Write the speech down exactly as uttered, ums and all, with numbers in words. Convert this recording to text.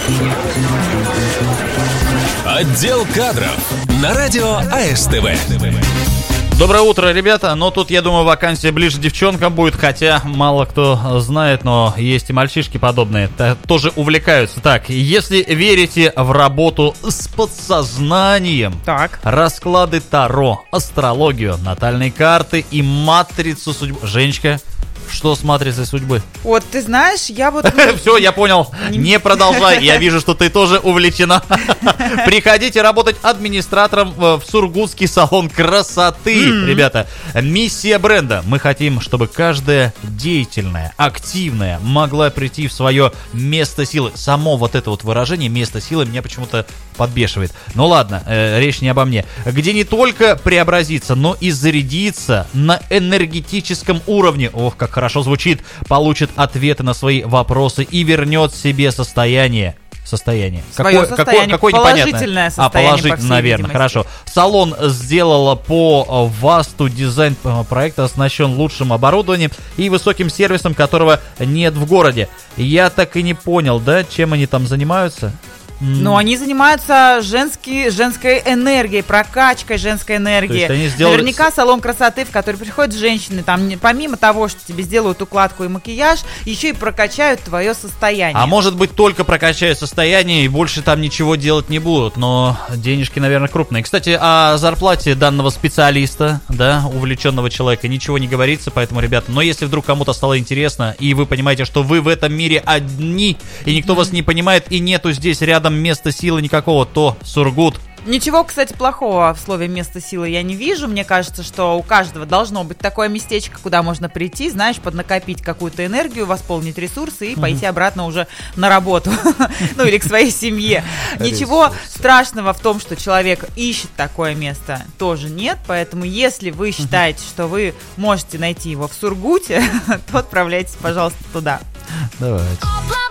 Отдел кадров на радио АСТВ. Доброе утро, ребята. Но тут, я думаю, вакансия ближе девчонкам будет. Хотя мало кто знает, но есть и мальчишки подобные, тоже увлекаются. Так, если верите в работу с подсознанием, так. расклады Таро, астрологию, натальные карты и матрицу судьбы. Женечка, что с матрицей судьбы? Вот, ты знаешь, я вот... Все, я понял. Не продолжай. Я вижу, что ты тоже увлечена. Приходите работать администратором в Сургутский салон красоты. Ребята, миссия бренда. Мы хотим, чтобы каждая деятельная, активная могла прийти в свое место силы. Само вот это вот выражение «место силы» меня почему-то подбешивает. Ну ладно, э, речь не обо мне. Где не только преобразиться, но и зарядиться на энергетическом уровне. Ох, как хорошо звучит. Получит ответы на свои вопросы и вернет себе состояние. Состояние. Свое какое, состояние, какое, какое положительное состояние. А, положительное, наверное, видимости. Хорошо. Салон сделала по ВАСТу дизайн проекта, оснащен лучшим оборудованием и высоким сервисом, которого нет в городе. Я так и не понял, да, чем они там занимаются? Но они занимаются женский, женской энергией, прокачкой женской энергии. Они сделали... Наверняка салон красоты, в который приходят женщины, там помимо того, что тебе сделают укладку и макияж, еще и прокачают твое состояние. А может быть, только прокачают состояние и больше там ничего делать не будут, но денежки, наверное, крупные. Кстати, о зарплате данного специалиста, да, увлеченного человека, ничего не говорится, поэтому, ребята, но если вдруг кому-то стало интересно, и вы понимаете, что вы в этом мире одни, и никто mm-hmm. вас не понимает, и нету здесь рядом места силы никакого, то Сургут. Ничего, кстати, плохого в слове «место силы» я не вижу. Мне кажется, что у каждого должно быть такое местечко, куда можно прийти, знаешь, поднакопить какую-то энергию, восполнить ресурсы и пойти обратно уже на работу. Ну, или к своей семье. Ничего страшного в том, что человек ищет такое место, тоже нет. Поэтому, если вы считаете, что вы можете найти его в Сургуте, то отправляйтесь, пожалуйста, туда. Давайте.